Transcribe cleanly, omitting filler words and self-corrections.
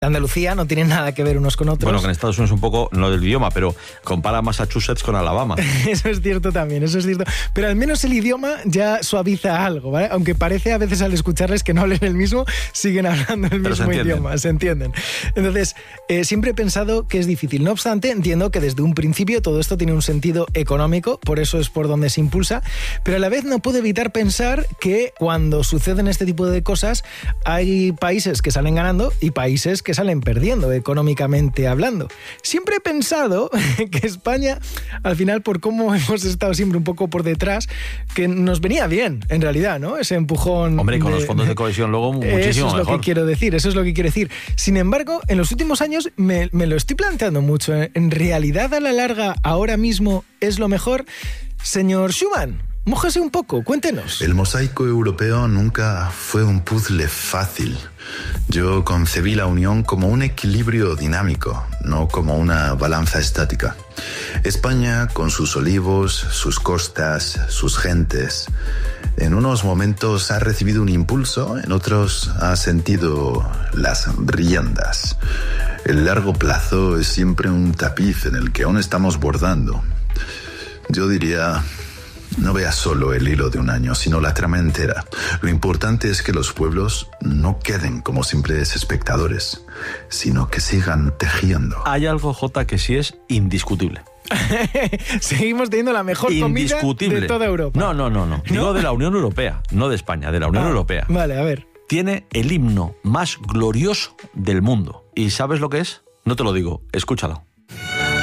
Andalucía no tienen nada que ver unos con otros. Bueno, que en Estados Unidos un poco, no del idioma, pero compara Massachusetts con Alabama. Eso es cierto también, eso es cierto. Pero al menos el idioma ya suaviza algo, ¿vale? Aunque parece a veces al escucharles que no hablen el mismo, siguen hablando el mismo idioma, se entienden. Entonces, siempre he pensado que es difícil. No obstante, entiendo que desde un principio todo esto tiene un sentido económico, por eso es por donde se impulsa, pero a la vez no puedo evitar pensar que cuando suceden este tipo de cosas hay países que salen ganando y países que salen perdiendo económicamente hablando. Siempre he pensado que España, al final, por cómo hemos estado siempre un poco por detrás, que nos venía bien, en realidad, ¿no? Ese empujón. Hombre, con los fondos de cohesión luego muchísimo mejor. Eso es lo que quiero decir, eso es lo que quiero decir. Sin embargo, en los últimos años me lo estoy planteando mucho. ¿En realidad, a la larga, ahora mismo es lo mejor? Señor Schuman, mójese un poco, cuéntenos. El mosaico europeo nunca fue un puzzle fácil. Yo concebí la Unión como un equilibrio dinámico, no como una balanza estática. España, con sus olivos, sus costas, sus gentes, en unos momentos ha recibido un impulso, en otros ha sentido las riendas. El largo plazo es siempre un tapiz en el que aún estamos bordando. Yo diría, no veas solo el hilo de un año, sino la trama entera. Lo importante es que los pueblos no queden como simples espectadores, sino que sigan tejiendo. Hay algo, Jota, que sí es indiscutible. Seguimos teniendo la mejor comida de toda Europa. No. Digo de la Unión Europea, no de España, de la Unión Europea. Vale, a ver. Tiene el himno más glorioso del mundo. ¿Y sabes lo que es? No te lo digo, escúchalo.